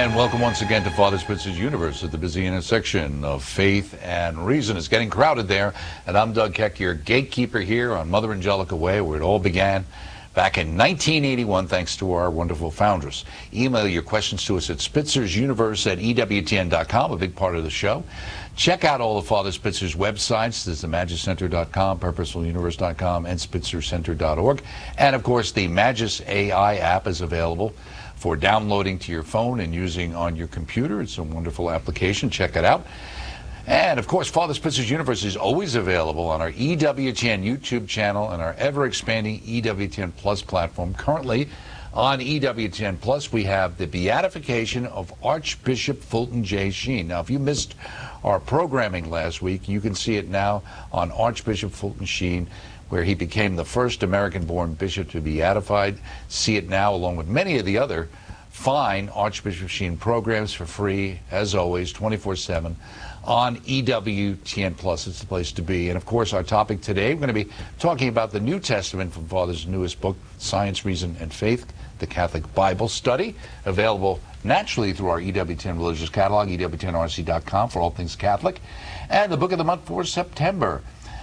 And welcome once again to Father Spitzer's Universe at the busy intersection of faith and reason. It's getting crowded there, and I'm Doug Keck, your gatekeeper here on Mother Angelica Way, where it all began back in 1981, thanks to our wonderful foundress. Email your questions to us at spitzersuniverse@ewtn.com, a big part of the show. Check out all of Father Spitzer's websites. There's the MagisCenter.com, PurposefulUniverse.com, and SpitzerCenter.org. And, of course, the Magis AI app is available for downloading to your phone and using on your computer. It's a wonderful application. Check it out. And, of course, Father Spitzer's Universe is always available on our EWTN YouTube channel and our ever-expanding EWTN Plus platform. Currently, on EWTN Plus, we have the beatification of Archbishop Fulton J. Sheen. Now, if you missed our programming last week, you can see it now on Archbishop Fulton Sheen, where he became the first American-born bishop to be beatified. See it now, along with many of the other fine Archbishop Sheen programs, for free, as always, 24/7 on EWTN Plus. It's the place to be. And, of course, our topic today, we're going to be talking about the New Testament from Father's newest book, Science, Reason, and Faith, the Catholic Bible Study, available naturally through our EWTN Religious Catalog, EWTNRC.com, for all things Catholic. And the book of the month for September.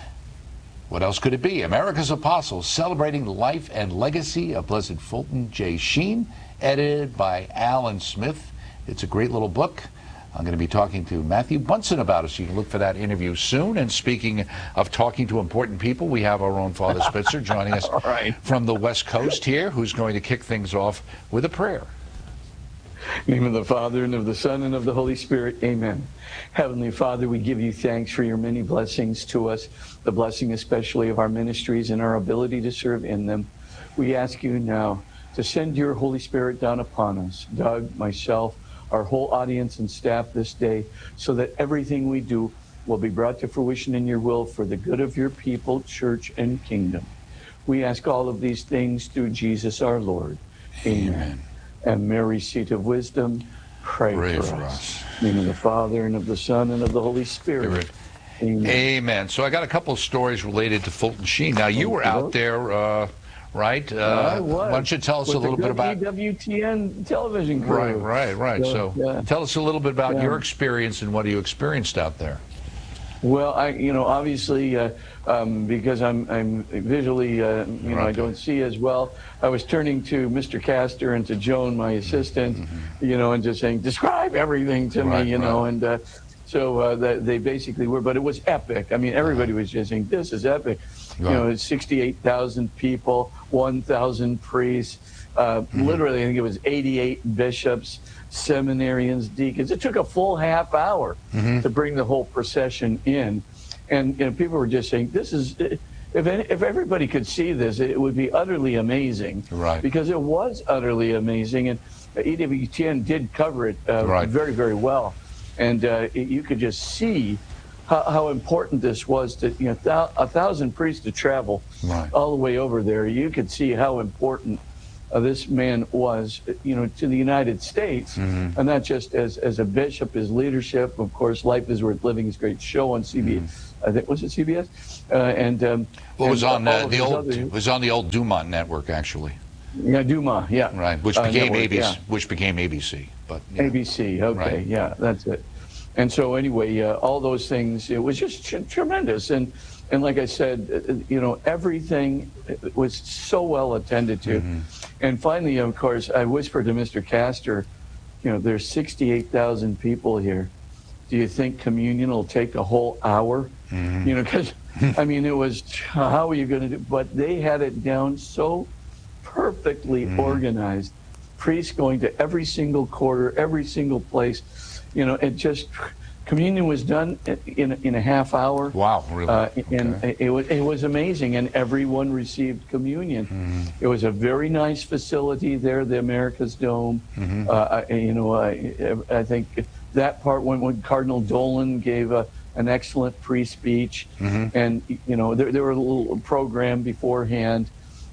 What else could it be? America's Apostles, celebrating the life and legacy of Blessed Fulton J. Sheen, edited by Alan Smith. It's a great little book. I'm going to be talking to Matthew Bunson about it, so you can look for that interview soon. And speaking of talking to important people, we have our own Father Spitzer joining us from the West Coast here, who's going to kick things off with a prayer. In the name of the Father, and of the Son, and of the Holy Spirit. Amen. Heavenly Father, we give you thanks for your many blessings to us, the blessing especially of our ministries and our ability to serve in them. We ask you now to send your Holy Spirit down upon us, Doug, myself, our whole audience and staff this day, so that everything we do will be brought to fruition in your will for the good of your people, church, and kingdom. We ask all of these things through Jesus our Lord. Amen. And Mary, seat of wisdom, pray for us. In the name of the Father, and of the Son, and of the Holy Spirit. Amen. Amen. So I got a couple of stories related to Fulton Sheen. Now, you were out there, right? I was. Why don't you tell us a little bit about EWTN television crew. Right. So tell us a little bit about your experience and what you experienced out there. Well, obviously, because I'm visually, I don't see as well. I was turning to Mr. Castor and to Joan, my assistant, and just saying, describe everything to me, and so they basically were, but it was epic. I mean, everybody was just saying, this is epic. It's 68,000 people, 1,000 priests, literally, I think it was 88 bishops, seminarians, deacons. It took a full half hour to bring the whole procession in. And people were just saying, this is, if everybody could see this, it would be utterly amazing. Right. Because it was utterly amazing. And EWTN did cover it very, very well. And you could just see how important this was to, 1,000 priests to travel all the way over there. You could see how important this man was, to the United States, and not just as a bishop, his leadership. Of course, Life is Worth Living, his great show on CBS. I think, was it CBS? It was on the old Dumont network, actually. Yeah, Dumont. Yeah. Right, which became ABC. Which became ABC. But ABC. Okay. Yeah, that's it. And so anyway, all those things. It was just tremendous. And like I said, everything was so well attended to. And finally, of course, I whispered to Mr. Castor, there's 68,000 people here. Do you think communion will take a whole hour? Because, it was, how are you going to do? But they had it down so perfectly organized. Priests going to every single quarter, every single place. It just... Communion was done in a half hour. Wow, really? And it was amazing, and everyone received communion. It was a very nice facility there, the America's Dome. I think that part when Cardinal Dolan gave an excellent pre-speech, and there were a little program beforehand,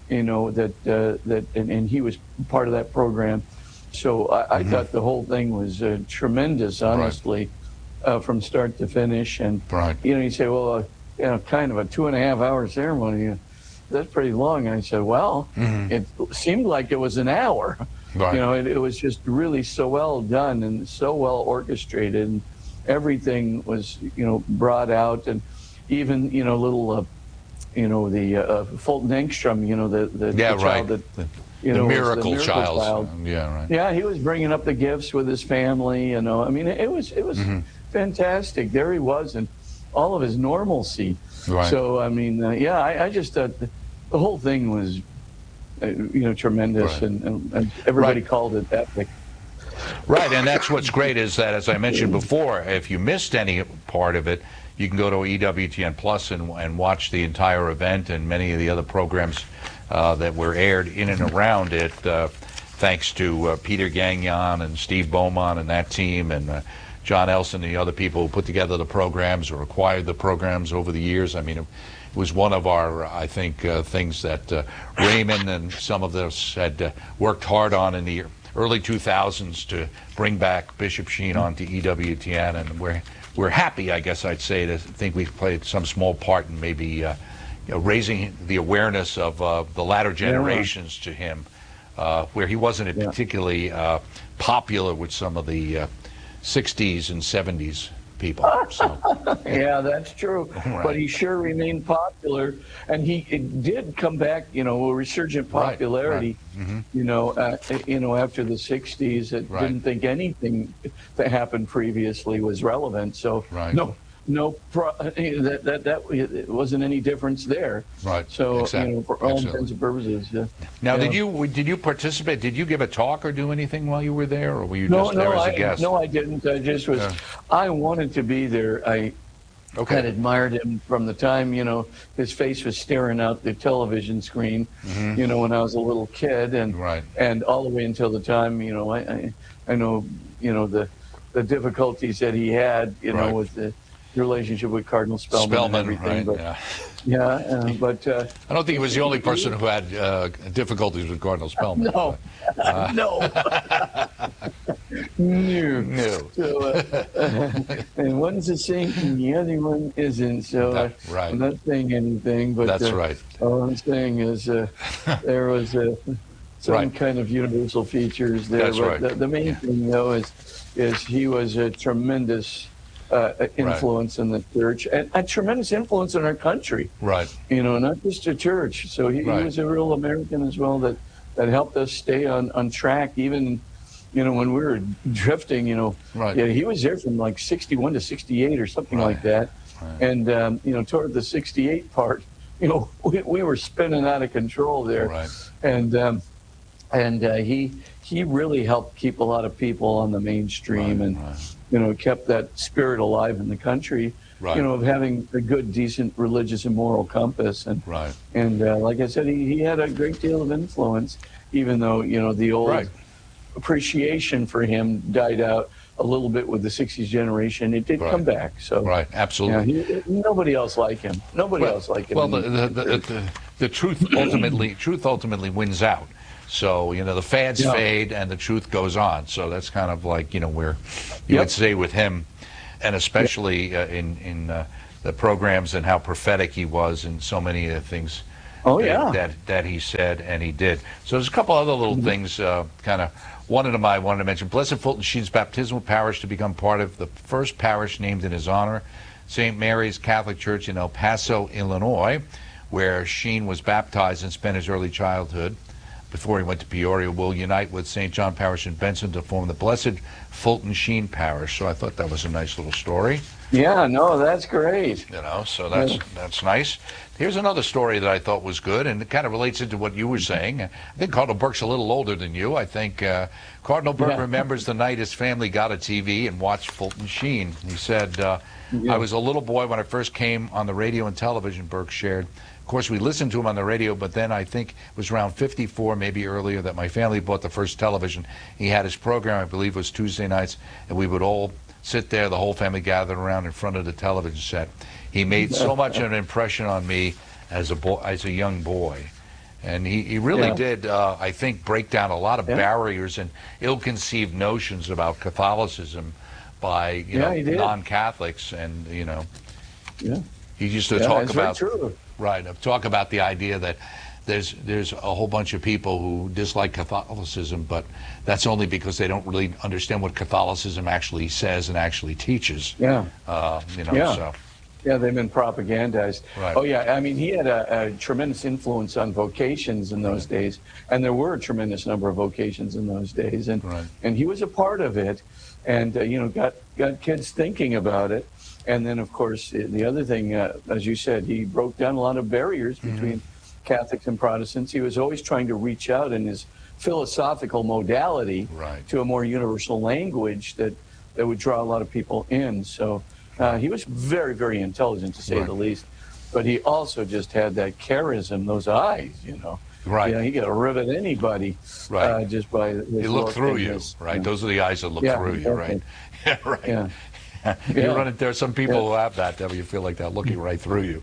that he was part of that program. So I thought the whole thing was tremendous, honestly. From start to finish, and you say, well, kind of a 2.5 hour ceremony. That's pretty long. And I said, well, it seemed like it was an hour. Right. You know, it was just really so well done and so well orchestrated, and everything was, you know, brought out, and even, you know, little, you know, the Fulton Engstrom, you know, the child that, you the know, miracle was the miracle child. Yeah, right. Yeah, he was bringing up the gifts with his family, you know. I mean, it was fantastic. There he was, and all of his normalcy. Right. So, I mean, yeah, I just thought the whole thing was, you know, tremendous, Right. and everybody Right. called it epic. Right, and that's what's great is that, as I mentioned before, if you missed any part of it, you can go to EWTN Plus and watch the entire event and many of the other programs that were aired in and around it, thanks to Peter Gagnon and Steve Beaumont and that team, and John Elson and the other people who put together the programs or acquired the programs over the years. I mean, it was one of our, I think, things that Raymond and some of us had worked hard on in the early 2000s to bring back Bishop Sheen onto EWTN, and we're happy, I guess I'd say, to think we've played some small part in maybe you know, raising the awareness of the latter generations to him, where he wasn't particularly popular with some of the 60s and 70s people. So. Yeah, that's true. Right. But he sure remained popular, and he did come back, you know, a resurgent popularity. Right. Mm-hmm. You know, after the '60s, it didn't think anything that happened previously was relevant. So that it wasn't any difference there. Right. So Exactly. you know, for all intents and purposes. Now, did you participate? Did you give a talk or do anything while you were there, or were you just there as a guest? No, I didn't. I just was. I wanted to be there. I had admired him from the time, you know, his face was staring out the television screen, you know, when I was a little kid, and all the way until the time, you know, I know, you know, the difficulties that he had, you know, with the relationship with Cardinal Spellman and everything. Right, but, but I don't think he was the only person who had difficulties with Cardinal Spellman. No, no. No. So, and one's the same and the other one isn't. So I'm not saying anything, but that's right. All I'm saying is there was some kind of universal features there. That's but right. The main thing, though, is he was a tremendous influence in the church, and a tremendous influence in our country. Right. You know, not just a church. So he was a real American as well that helped us stay on track, even, you know, when we were drifting, you know. Yeah, he was there from like 61 to 68 or something like that. And, you know, toward the 68 part, you know, we were spinning out of control there. And he really helped keep a lot of people on the mainstream and, you know, kept that spirit alive in the country, you know, of having a good, decent religious and moral compass. And, like I said, he had a great deal of influence, even though, you know, the old appreciation for him died out a little bit with the 60s generation. It did come back. So absolutely. Yeah, nobody else like him. Nobody else like him. Well, the truth ultimately wins out. So, you know, the fads fade and the truth goes on. So that's kind of like, you know, where you would say with him, and especially in the programs and how prophetic he was in so many of the things that he said and he did. So there's a couple other little things kind of. One of them I wanted to mention, Blessed Fulton Sheen's baptismal parish to become part of the first parish named in his honor, St. Mary's Catholic Church in El Paso, Illinois, where Sheen was baptized and spent his early childhood before he went to Peoria, will unite with St. John Parish in Benson to form the Blessed Fulton Sheen Parish. So I thought that was a nice little story. Yeah, no, that's great. You know, so that's nice. Here's another story that I thought was good, and it kind of relates into what you were saying. I think Cardinal Burke's a little older than you. I think Cardinal Burke remembers the night his family got a TV and watched Fulton Sheen. He said, I was a little boy when I first came on the radio and television, Burke shared. Of course, we listened to him on the radio, but then I think it was around 54, maybe earlier, that my family bought the first television. He had his program, I believe it was Tuesday nights, and we would all sit there, the whole family gathered around in front of the television set. He made so much of an impression on me as a young boy. And he really did, I think, break down a lot of barriers and ill-conceived notions about Catholicism by, you know, non-Catholics. And, you know, he used to talk about... talk about the idea that there's a whole bunch of people who dislike Catholicism, but that's only because they don't really understand what Catholicism actually says and actually teaches. Yeah. Yeah. So. Yeah, they've been propagandized. Right. Oh, yeah. I mean, he had a tremendous influence on vocations in those days, and there were a tremendous number of vocations in those days, and he was a part of it, and got kids thinking about it. And then, of course, the other thing, as you said, he broke down a lot of barriers between Catholics and Protestants. He was always trying to reach out in his philosophical modality to a more universal language that would draw a lot of people in. So. He was very, very intelligent, to say the least, but he also just had that charism, those eyes, Right. Yeah, he could rivet anybody just by his He looked through you, right? Those are the eyes that look through you, right? Yeah, right. Yeah. You run it. There are some people who have that, where you feel like they're looking right through you.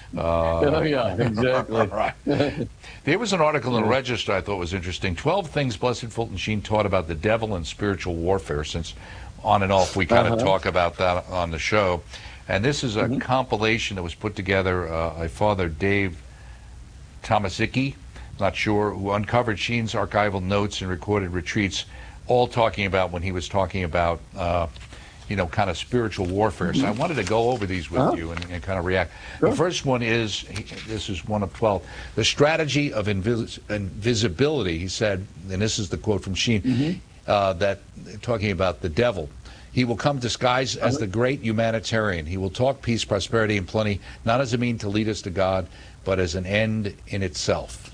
Yeah, exactly. Right. There was an article in the Register I thought was interesting. 12 things Blessed Fulton Sheen taught about the devil and spiritual warfare, since on and off we kind of talk about that on the show. And this is a compilation that was put together by Father Dave Tomaszicki, not sure, who uncovered Sheen's archival notes and recorded retreats, all talking about when he was talking about kind of spiritual warfare. So I wanted to go over these with you and kind of react. Sure. The first one is, this is one of 12, the strategy of invisibility. He said, and this is the quote from Sheen, that talking about the devil. He will come disguised as the great humanitarian. He will talk peace, prosperity, and plenty, not as a mean to lead us to God, but as an end in itself.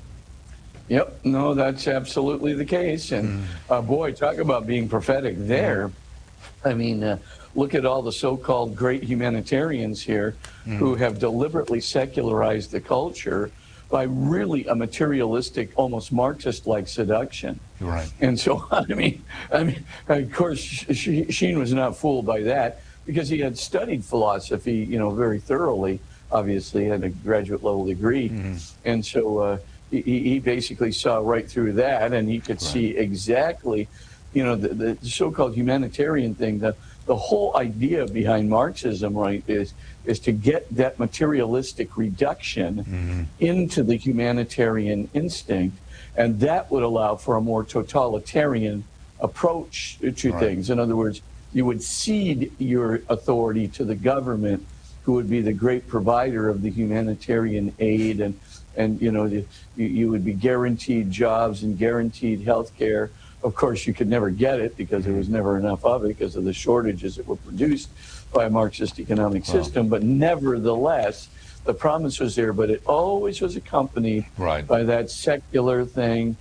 Yep, no, that's absolutely the case. And boy, talk about being prophetic there. I mean, look at all the so-called great humanitarians here who have deliberately secularized the culture by really a materialistic, almost Marxist-like seduction. Right. And so, I mean, of course, Sheen was not fooled by that, because he had studied philosophy, very thoroughly. Obviously, had a graduate-level degree, and so he basically saw right through that, and he could see exactly, the so-called humanitarian thing. The whole idea behind Marxism, right, is to get that materialistic reduction into the humanitarian instinct, and that would allow for a more totalitarian approach to things. In other words, you would cede your authority to the government, who would be the great provider of the humanitarian aid, and you would be guaranteed jobs and guaranteed health care. Of course, you could never get it because there was never enough of it because of the shortages that were produced by a Marxist economic system. But nevertheless, the promise was there, but it always was accompanied by that secular thing,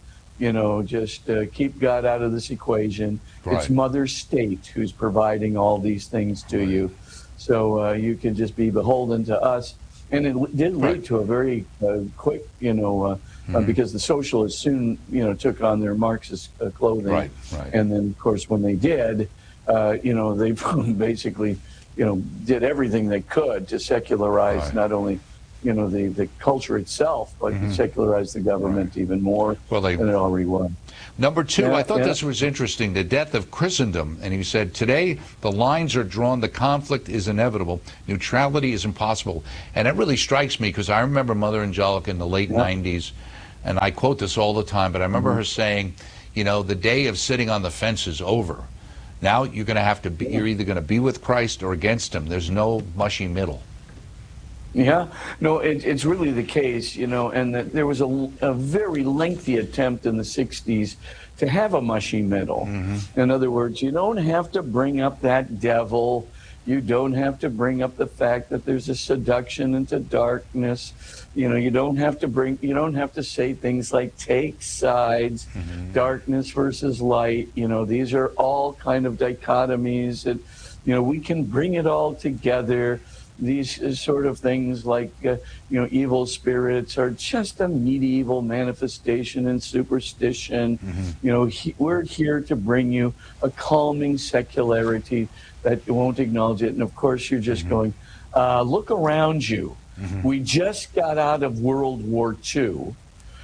just keep God out of this equation. It's Mother State who's providing all these things to you. So you can just be beholden to us. And it did lead to a very quick, because the socialists soon, took on their Marxist clothing. And then, of course, when they did, they basically, did everything they could to secularize not only, the culture itself, but secularize the government even more than it already was. Number two, I thought this was interesting, the death of Christendom. And he said, today the lines are drawn, the conflict is inevitable, neutrality is impossible. And it really strikes me, because I remember Mother Angelica in the late 90s, and I quote this all the time, but I remember her saying, the day of sitting on the fence is over. Now you're going to have to be, you're either going to be with Christ or against him. There's no mushy middle. Yeah, no, it's really the case, and that there was a very lengthy attempt in the 60s to have a mushy middle. In other words, you don't have to bring up that devil. You don't have to bring up the fact that there's a seduction into darkness. You don't have to say things like take sides, darkness versus light. These are all kind of dichotomies that, we can bring it all together. These sort of things like, evil spirits are just a medieval manifestation and superstition. We're here to bring you a calming secularity that won't acknowledge it. And of course, you're just going, look around you. We just got out of World War II.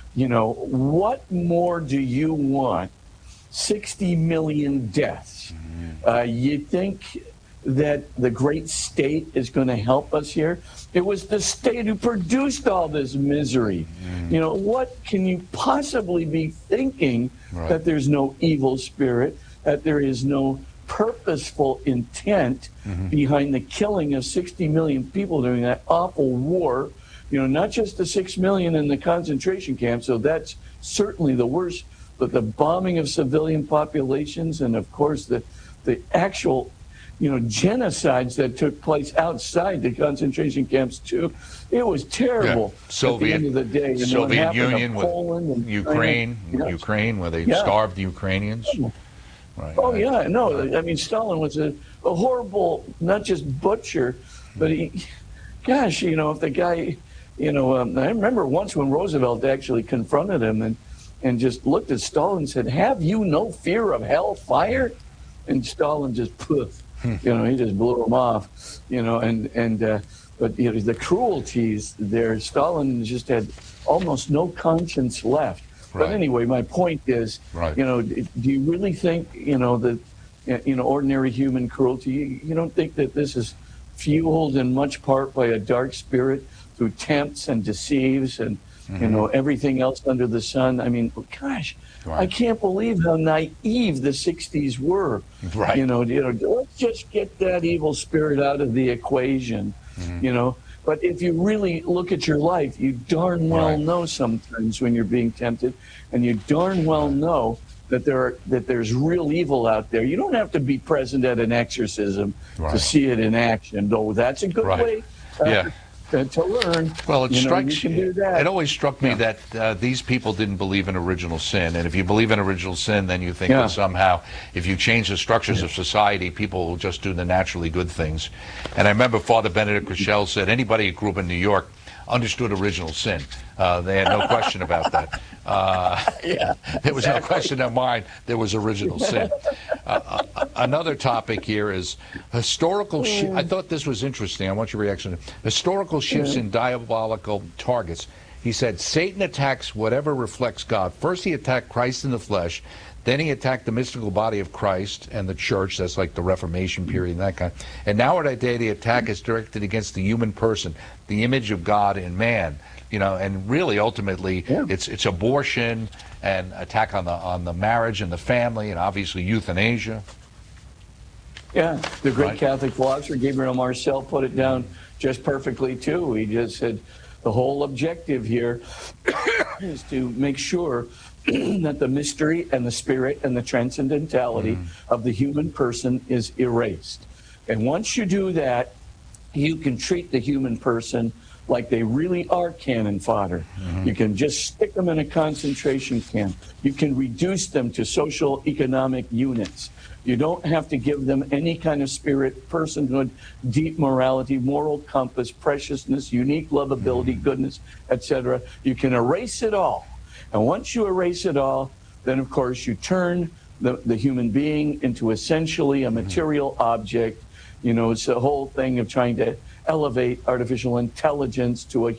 What more do you want? 60 million deaths. You think that the great state is going to help us here. It was the state who produced all this misery. You know, what can you possibly be thinking that there's no evil spirit, that there is no purposeful intent behind the killing of 60 million people during that awful war? You know, not just the 6 million in the concentration camps, so that's certainly the worst, but the bombing of civilian populations and, of course, the actual, you know, genocides that took place outside the concentration camps, too. It was terrible at the end of the day. And Soviet Union with Poland and Ukraine, Ukraine, where they starved the Ukrainians. Right. Oh, yeah, no, I mean, Stalin was a horrible, not just butcher, but he, gosh, you know, if the guy, you know, I remember once when Roosevelt actually confronted him and just looked at Stalin and said, "Have you no fear of hellfire?" And Stalin just, poof, you know, he just blew him off, you know, but you know, the cruelties there, Stalin just had almost no conscience left. But anyway, my point is, you know, do you really think, you know, that, you know, ordinary human cruelty, you don't think that this is fueled in much part by a dark spirit who tempts and deceives and, you know, everything else under the sun? I mean, gosh, I can't believe how naive the 60s were. You know, let's just get that evil spirit out of the equation, you know. But if you really look at your life, you darn well know sometimes when you're being tempted, and you darn well know that there's real evil out there. You don't have to be present at an exorcism to see it in action, though that's a good way to learn. Well, it strikes you. Can do that. It always struck me that these people didn't believe in original sin, and if you believe in original sin, then you think that somehow if you change the structures of society, people will just do the naturally good things. And I remember Father Benedict Rochelle said anybody who grew up in New York understood original sin. They had no question about that. There was no question in their mind there was original sin. Another topic here is historical I thought this was interesting. I want your reaction. Historical shifts in diabolical targets. He said Satan attacks whatever reflects God. First he attacked Christ in the flesh. Then he attacked the mystical body of Christ and the church. That's like the Reformation period and that kind. And nowadays the attack is directed against the human person, the image of God in man. You know, and really ultimately it's abortion and attack on the marriage and the family and obviously euthanasia. Yeah, the great Catholic philosopher Gabriel Marcel put it down just perfectly too. He just said the whole objective here is to make sure that the mystery and the spirit and the transcendentality of the human person is erased. And once you do that, you can treat the human person like they really are cannon fodder. You can just stick them in a concentration camp. You can reduce them to social economic units. You don't have to give them any kind of spirit, personhood, deep morality, moral compass, preciousness, unique lovability, goodness, etc. You can erase it all. And once you erase it all, then of course you turn the human being into essentially a material object. You know, it's the whole thing of trying to elevate artificial intelligence to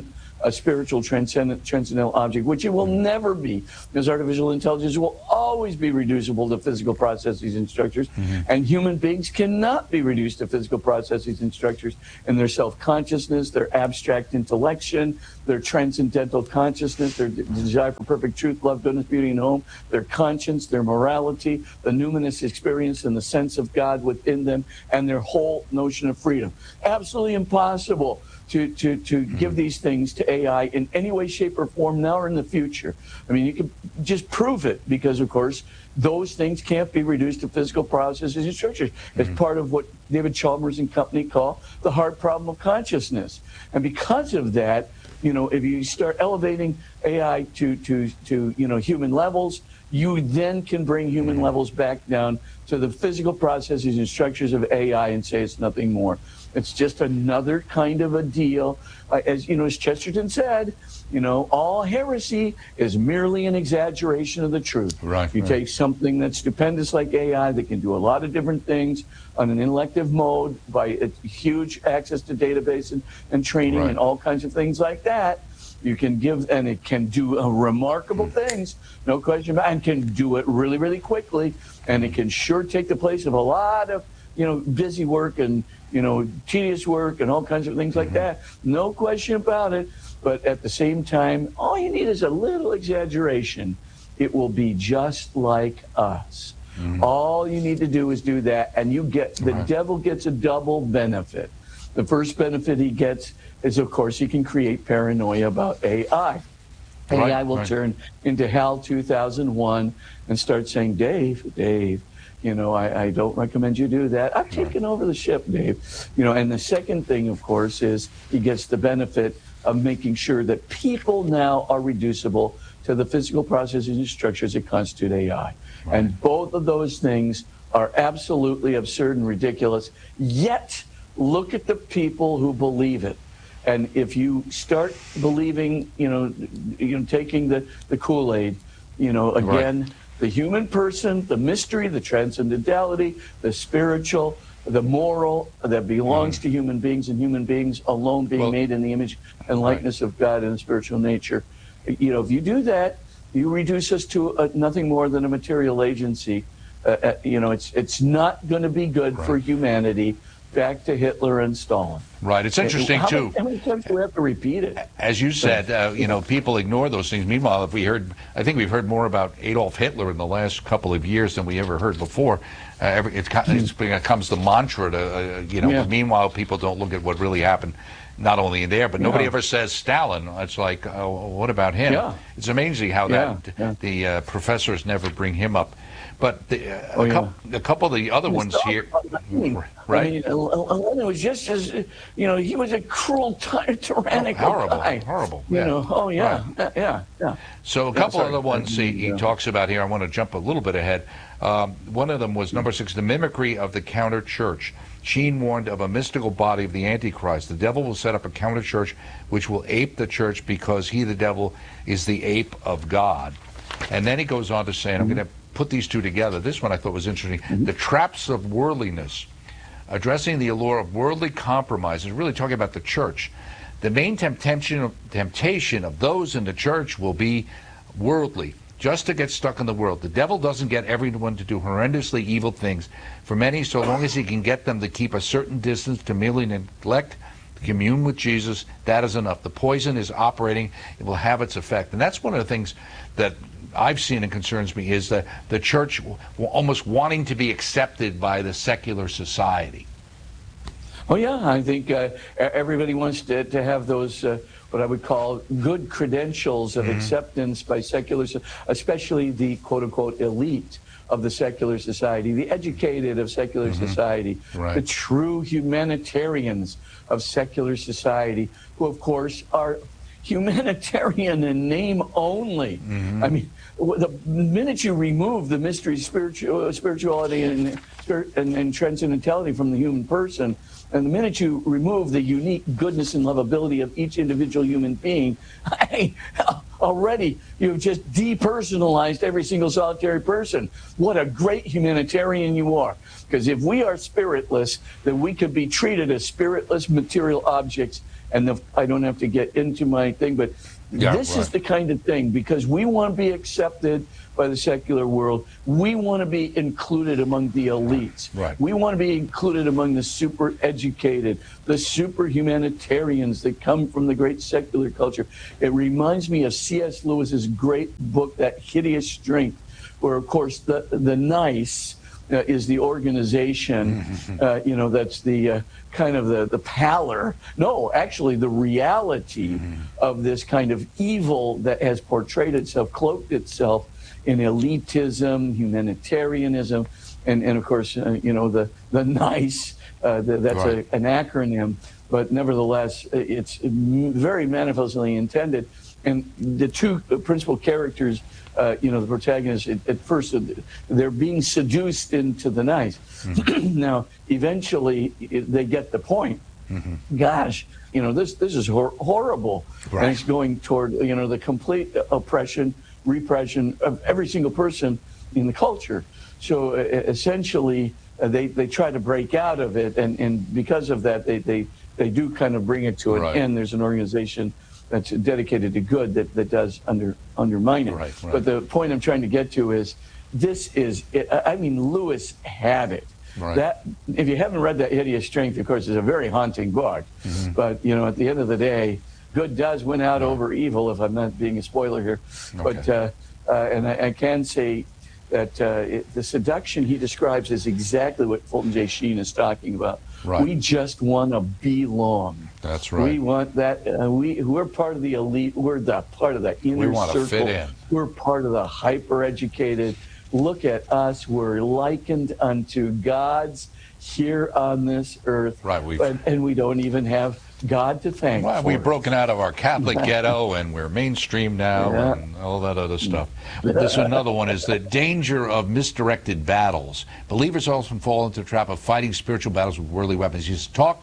a spiritual transcendental object, which it will never be, because artificial intelligence will always be reducible to physical processes and structures, and human beings cannot be reduced to physical processes and structures in their self-consciousness, their abstract intellection, their transcendental consciousness, their desire for perfect truth, love, goodness, beauty, and home, their conscience, their morality, the numinous experience and the sense of God within them, and their whole notion of freedom. Absolutely impossible to give these things to AI in any way, shape, or form now or in the future. I mean, you can just prove it because, of course, those things can't be reduced to physical processes and structures. It's part of what David Chalmers and company call the hard problem of consciousness. And because of that, you know, if you start elevating AI to you know, human levels, you then can bring human levels back down to the physical processes and structures of AI and say it's nothing more. It's just another kind of a deal. As you know, as Chesterton said, you know, all heresy is merely an exaggeration of the truth. You take something that's stupendous like AI that can do a lot of different things on an intellective mode by a huge access to database and training and all kinds of things like that. You can give, and it can do remarkable things, no question about it, and can do it really, really quickly. And it can sure take the place of a lot of, busy work and, tedious work and all kinds of things like that. No question about it. But at the same time, all you need is a little exaggeration. It will be just like us. All you need to do is do that, and the devil gets a double benefit. The first benefit he gets is, of course, he can create paranoia about AI. AI will turn into HAL 2001 and start saying, Dave, I don't recommend you do that. I've taken over the ship, Dave. And the second thing, of course, is he gets the benefit of making sure that people now are reducible to the physical processes and structures that constitute AI. And both of those things are absolutely absurd and ridiculous. Yet, look at the people who believe it. And if you start believing, taking the Kool-Aid, again, the human person, the mystery, the transcendentality, the spiritual, the moral that belongs to human beings, and human beings alone being made in the image and likeness of God in the spiritual nature. If you do that, you reduce us to nothing more than a material agency. It's not going to be good for humanity. Back to Hitler and Stalin. Right. It's interesting, too. How many times do we have to repeat it? As you said, people ignore those things. Meanwhile, I think we've heard more about Adolf Hitler in the last couple of years than we ever heard before. It becomes the mantra to, meanwhile, people don't look at what really happened, not only in there, but nobody ever says Stalin. It's like, what about him? Yeah. It's amazing how the professors never bring him up. But a couple of the other ones here, right? I mean, Lenin was just as, he was a cruel, tyrannical guy. Horrible. Yeah. So a couple other ones he talks about here. I want to jump a little bit ahead. One of them was number 6, the mimicry of the counter church. Sheen warned of a mystical body of the Antichrist. The devil will set up a counter church which will ape the church because he, the devil, is the ape of God. And then he goes on to say, and I'm going to put these two together. This one I thought was interesting. The traps of worldliness, addressing the allure of worldly compromise, is really talking about the church. The main temptation of those in the church will be worldly, just to get stuck in the world. The devil doesn't get everyone to do horrendously evil things. For many, so long as he can get them to keep a certain distance, to merely neglect to commune with Jesus, that is enough. The poison is operating. It will have its effect. And that's one of the things that I've seen and concerns me, is that the church almost wanting to be accepted by the secular society. Oh, yeah. I think everybody wants to have those, what I would call good credentials of acceptance by secular, especially the quote-unquote elite of the secular society, the educated of secular society, the true humanitarians of secular society, who, of course, are humanitarian in name only. I mean, the minute you remove the mystery, spirituality, and transcendentality from the human person, and the minute you remove the unique goodness and lovability of each individual human being, already you've just depersonalized every single solitary person. What a great humanitarian you are. Because if we are spiritless, then we could be treated as spiritless material objects. And I don't have to get into my thing, but this is the kind of thing, because we want to be accepted by the secular world. We want to be included among the elites. We want to be included among the super educated, the super humanitarians that come from the great secular culture. It reminds me of C.S. Lewis's great book, That Hideous Strength, where, of course, the nice is the organization, that's the kind of the pallor. No, actually, the reality of this kind of evil that has portrayed itself, cloaked itself in elitism, humanitarianism, and of course, the nice. That's an acronym, but nevertheless, it's very manifestly intended. And the two principal characters, the protagonists, at first, they're being seduced into the nice. Now, eventually, they get the point. Gosh, this is horrible. And it's going toward, the complete oppression, repression of every single person in the culture. So essentially, they try to break out of it. And because of that, they do kind of bring it to an end. There's an organization that's dedicated to good that does undermine it. But the point I'm trying to get to is, Lewis had it. Right. That, if you haven't read that Hideous Strength, of course, is a very haunting book. But, at the end of the day, good does win out over evil, if I'm not being a spoiler here. Okay. But, and I can say that the seduction he describes is exactly what Fulton J. Sheen is talking about. Right. We just want to belong. That's right. We want that. We're part of the elite. We're the part of the inner circle. We want to fit in. We're part of the hyper-educated. Look at us. We're likened unto gods here on this earth. Right. And we don't even have God to thank. Well, we've broken out of our Catholic ghetto, and we're mainstream now, and all that other stuff. This another one is the danger of misdirected battles. Believers often fall into the trap of fighting spiritual battles with worldly weapons. You just talk,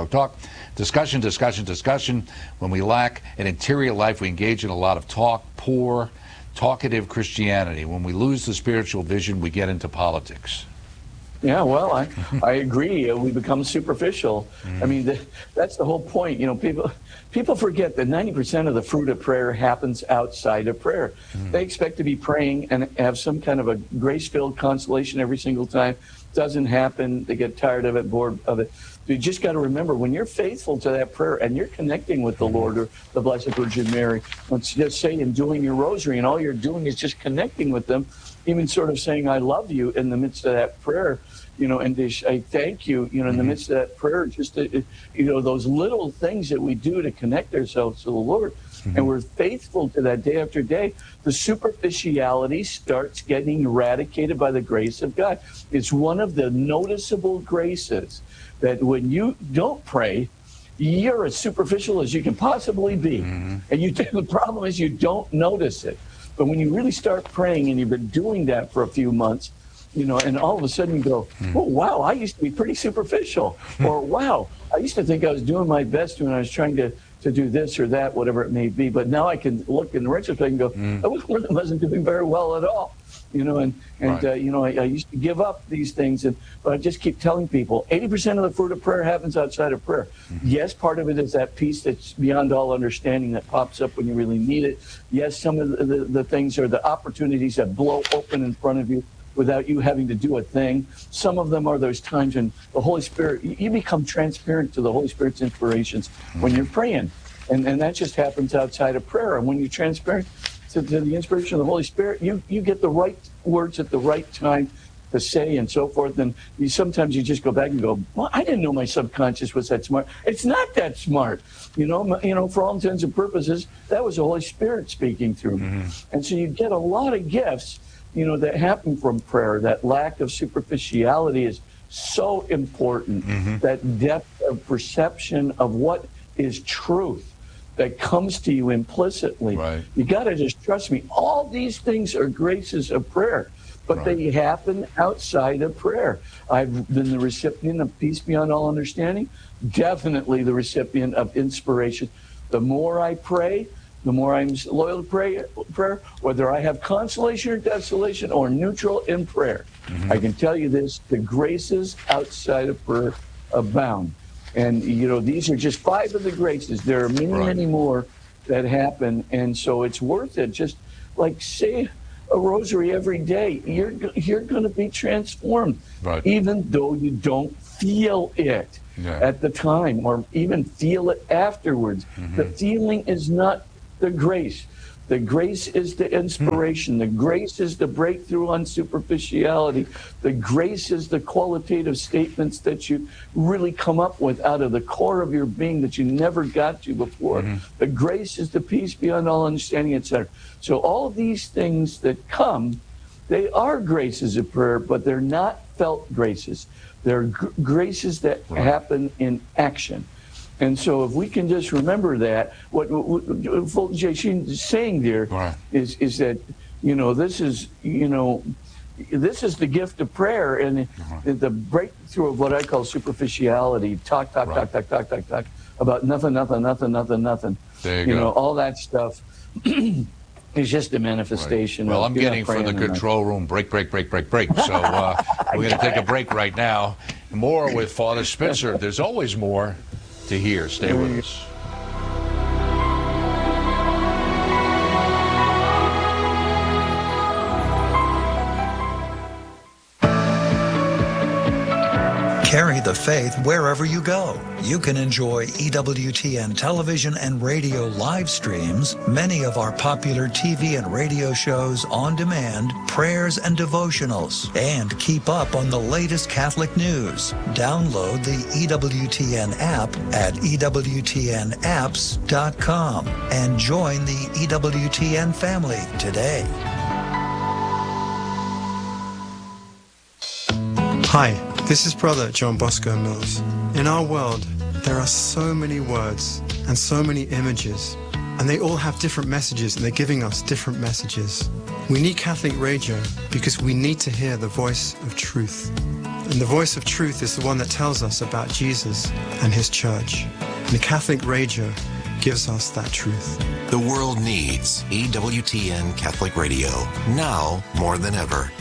discussion. When we lack an interior life, we engage in a lot of talk, poor, talkative Christianity. When we lose the spiritual vision, we get into politics. Yeah, well, I agree. We become superficial. I mean, that's the whole point. People forget that 90% of the fruit of prayer happens outside of prayer. They expect to be praying and have some kind of a grace-filled consolation every single time. Doesn't happen. They get tired of it, bored of it. You just got to remember, when you're faithful to that prayer and you're connecting with the Lord or the Blessed Virgin Mary, let's just say in doing your rosary, and all you're doing is just connecting with them, even sort of saying, I love you in the midst of that prayer, and I thank you, in the midst of that prayer, just, those little things that we do to connect ourselves to the Lord, and we're faithful to that day after day, the superficiality starts getting eradicated by the grace of God. It's one of the noticeable graces that when you don't pray, you're as superficial as you can possibly be. And the problem is you don't notice it. But when you really start praying and you've been doing that for a few months, and all of a sudden you go, oh, wow, I used to be pretty superficial. Or, wow, I used to think I was doing my best when I was trying to do this or that, whatever it may be. But now I can look in retrospect and go, I wasn't doing very well at all. I used to give up these things, but I just keep telling people, 80% of the fruit of prayer happens outside of prayer. Yes, part of it is that peace that's beyond all understanding that pops up when you really need it. Yes, some of the things are the opportunities that blow open in front of you without you having to do a thing. Some of them are those times when the Holy Spirit, you become transparent to the Holy Spirit's inspirations when you're praying. And that just happens outside of prayer. And when you're transparent to the inspiration of the Holy Spirit, you get the right words at the right time to say and so forth. And sometimes you just go back and go, well, I didn't know my subconscious was that smart. It's not that smart. For all intents and purposes, that was the Holy Spirit speaking through me. And so you get a lot of gifts that happen from prayer. That lack of superficiality is so important. That depth of perception of what is truth that comes to you implicitly. Right. You got to just trust me. All these things are graces of prayer, but they happen outside of prayer. I've been the recipient of peace beyond all understanding, definitely the recipient of inspiration. The more I pray, the more I'm loyal to prayer, whether I have consolation or desolation or neutral in prayer. I can tell you this, the graces outside of prayer abound. And, these are just 5 of the graces. There are many more that happen. And so it's worth it. Just like say a rosary every day. You're going to be transformed, even though you don't feel it at the time or even feel it afterwards. The feeling is not the grace. The grace is the inspiration. The grace is the breakthrough on superficiality. The grace is the qualitative statements that you really come up with out of the core of your being that you never got to before. The grace is the peace beyond all understanding, etc. So all of these things that come, they are graces of prayer, but they're not felt graces. They're graces that happen in action. And so if we can just remember that, what Fulton J. Sheen is saying there is that, this is the gift of prayer and the breakthrough of what I call superficiality, talk about nothing. There you go. All that stuff is just a manifestation. Well, I'm getting from the control room, break. So we're going to take a break right now. More with Father Spitzer. There's always more to hear. Stay with us. Carry the faith wherever you go. You can enjoy EWTN television and radio live streams, many of our popular TV and radio shows on demand, prayers and devotionals, and keep up on the latest Catholic news. Download the EWTN app at EWTNapps.com and join the EWTN family today. Hi, this is Brother John Bosco Mills. In our world, there are so many words and so many images, and they all have different messages, and they're giving us different messages. We need Catholic radio because we need to hear the voice of truth. And the voice of truth is the one that tells us about Jesus and his church. And the Catholic radio gives us that truth. The world needs EWTN Catholic Radio, now more than ever.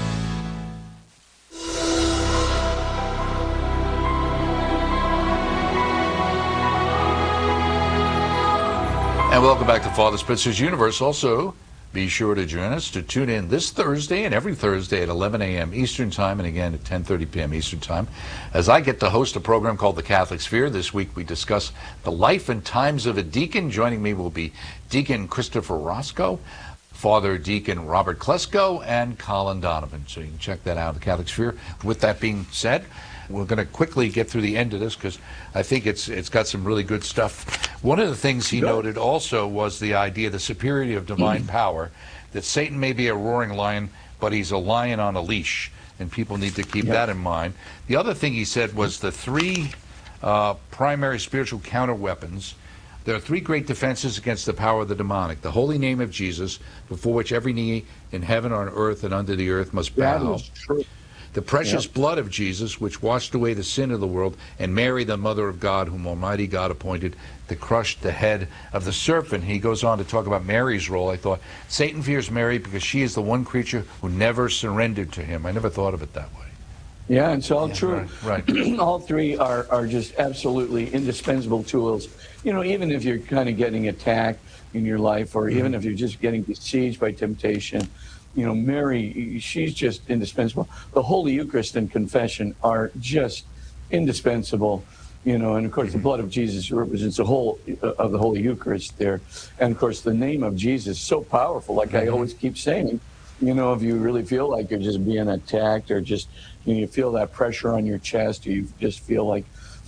And welcome back to Father Spitzer's Universe. Also, be sure to join us to tune in this Thursday and every Thursday at 11 a.m. Eastern Time and again at 10:30 p.m. Eastern Time as I get to host a program called The Catholic Sphere. This week we discuss the life and times of a deacon. Joining me will be Deacon Christopher Roscoe, Father Deacon Robert Klesko, and Colin Donovan. So you can check that out at The Catholic Sphere. With that being said, we're going to quickly get through the end of this because I think it's got some really good stuff. One of the things he noted also was the idea, the superiority of divine power, that Satan may be a roaring lion, but he's a lion on a leash, and people need to keep that in mind. The other thing he said was the three primary spiritual counter weapons. There are three great defenses against the power of the demonic. The holy name of Jesus, before which every knee in heaven, on earth, and under the earth must bow. That is true. The precious blood of Jesus, which washed away the sin of the world, and Mary, the Mother of God, whom Almighty God appointed to crush the head of the serpent. He goes on to talk about Mary's role. I thought, Satan fears Mary because she is the one creature who never surrendered to him. I never thought of it that way. Yeah, it's all true. Right. All three are just absolutely indispensable tools. You know, even if you're kind of getting attacked in your life, or even if you're just getting besieged by temptation, you know, Mary, she's just indispensable. The Holy Eucharist and confession are just indispensable, you know, and of course the blood of Jesus represents the whole of the Holy Eucharist there. And of course the name of Jesus is so powerful, like I always keep saying, you know, if you really feel like you're just being attacked, or just, you know, you feel that pressure on your chest, or you just feel like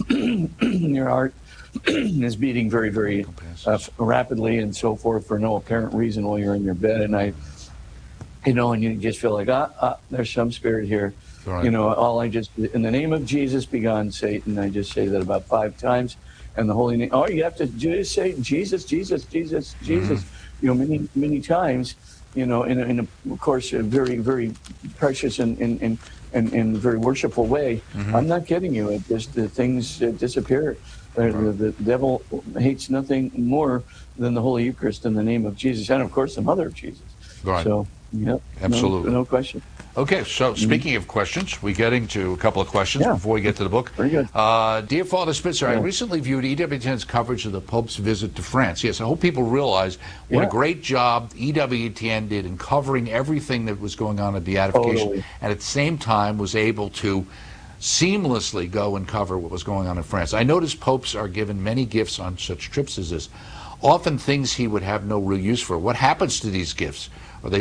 your heart is beating very, very rapidly and so forth for no apparent reason while you're in your bed at night. You know, and you just feel like, there's some spirit here. Right. You know, in the name of Jesus, be gone, Satan. I just say that about 5 times. And the holy name, you have to just say Jesus, Jesus, Jesus, Jesus, you know, many, many times, you know, in a, of course, a very, very precious and very worshipful way. I'm not kidding you. It just, the things disappear. The devil hates nothing more than the Holy Eucharist in the name of Jesus, and of course the Mother of Jesus. Right. So, yep, absolutely, no question. Okay, so speaking of questions, we're getting to a couple of questions before we get to the book. Very good. Dear Father Spitzer, I recently viewed EWTN's coverage of the Pope's visit to France. Yes, I hope people realize what a great job EWTN did in covering everything that was going on at beatification, and at the same time was able to seamlessly go and cover what was going on in France. I noticed popes are given many gifts on such trips as this, often things he would have no real use for. What happens to these gifts?